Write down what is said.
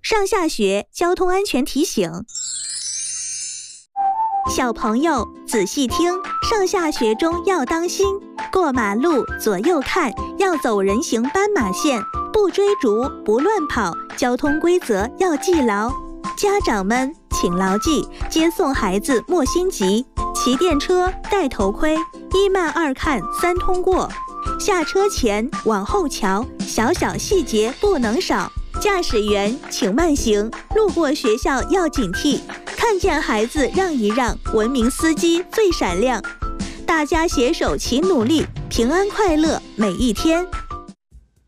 上下学交通安全提醒。小朋友仔细听，上下学中要当心，过马路左右看，要走人行斑马线，不追逐，不乱跑，交通规则要记牢。家长们请牢记，接送孩子莫心急，骑电车戴头盔，一慢二看三通过，下车前往后瞧，小小细节不能少。驾驶员请慢行，路过学校要警惕，看见孩子让一让，文明司机最闪亮。大家携手齐努力，平安快乐每一天。